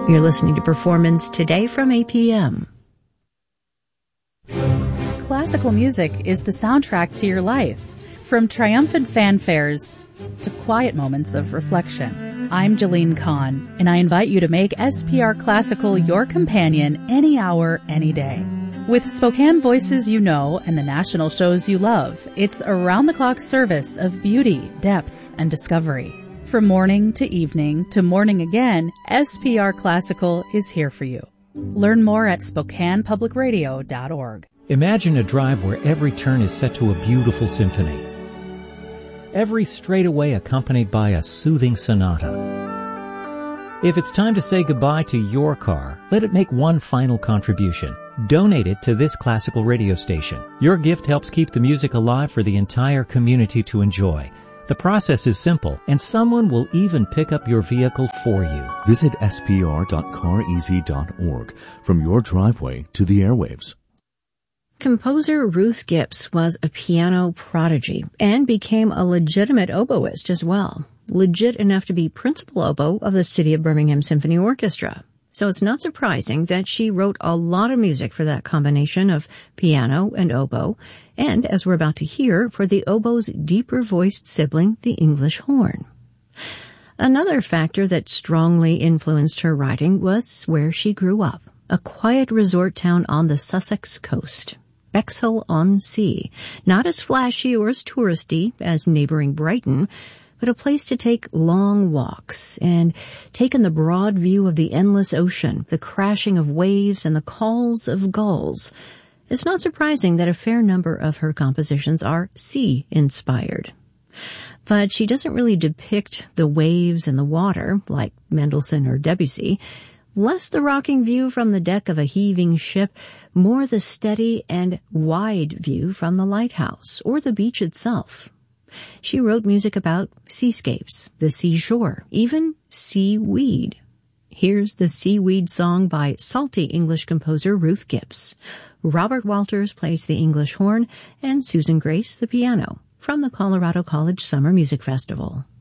You're listening to Performance Today from APM. Classical music is the soundtrack to your life. From triumphant fanfares to quiet moments of reflection. I'm Jalene Kahn, and I invite you to make SPR Classical your companion any hour, any day. With Spokane voices you know and the national shows you love, it's around-the-clock service of beauty, depth, and discovery. From morning to evening to morning again, SPR Classical is here for you. Learn more at SpokanePublicRadio.org. Imagine a drive where every turn is set to a beautiful symphony. Every straightaway accompanied by a soothing sonata. If it's time to say goodbye to your car, let it make one final contribution. Donate it to this classical radio station. Your gift helps keep the music alive for the entire community to enjoy. The process is simple, and someone will even pick up your vehicle for you. Visit spr.careasy.org from your driveway to the airwaves. Composer Ruth Gibbs was a piano prodigy and became a legitimate oboist as well. Legit enough to be principal oboe of the City of Birmingham Symphony Orchestra. So it's not surprising that she wrote a lot of music for that combination of piano and oboe, and, as we're about to hear, for the oboe's deeper-voiced sibling, the English horn. Another factor that strongly influenced her writing was where she grew up, a quiet resort town on the Sussex coast. Bexhill-on-Sea, not as flashy or as touristy as neighboring Brighton, but a place to take long walks and take in the broad view of the endless ocean, the crashing of waves and the calls of gulls. It's not surprising that a fair number of her compositions are sea-inspired. But she doesn't really depict the waves and the water like Mendelssohn or Debussy. Less the rocking view from the deck of a heaving ship, more the steady and wide view from the lighthouse or the beach itself. She wrote music about seascapes, the seashore, even seaweed. Here's the Seaweed Song by salty English composer Ruth Gibbs. Robert Walters plays the English horn and Susan Grace the piano from the Colorado College Summer Music Festival.